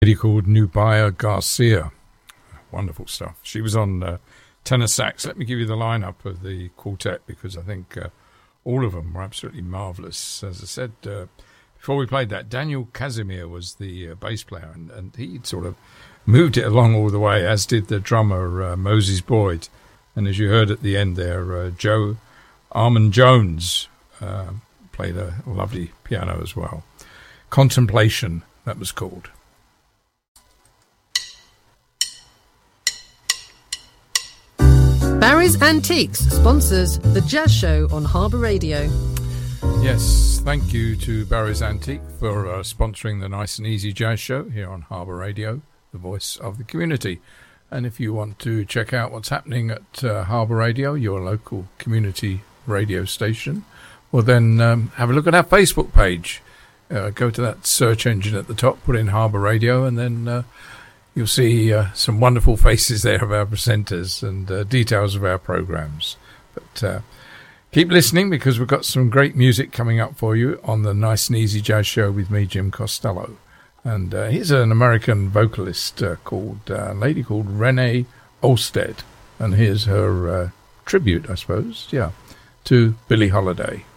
Lady called Nubia Garcia. Wonderful stuff. She was on tenor sax. Let me give you the lineup of the quartet because I think all of them were absolutely marvellous. As I said before we played that, Daniel Casimir was the bass player, and he sort of moved it along all the way, as did the drummer Moses Boyd. And as you heard at the end there, Joe Armon-Jones played a lovely piano as well. Contemplation, that was called. Barry's Antiques sponsors the Jazz Show on Harbour Radio. Yes, thank you to Barry's Antique for sponsoring the Nice and Easy Jazz Show here on Harbour Radio, the voice of the community. And if you want to check out what's happening at Harbour Radio, your local community radio station, well then have a look at our Facebook page. Go to that search engine at the top, put in Harbour Radio, and then you'll see some wonderful faces there of our presenters and details of our programs. But keep listening because we've got some great music coming up for you on the Nice and Easy Jazz Show with me, Jim Costello. And here's an American vocalist called a lady called Renee Olstead. And here's her tribute, I suppose, to Billie Holiday.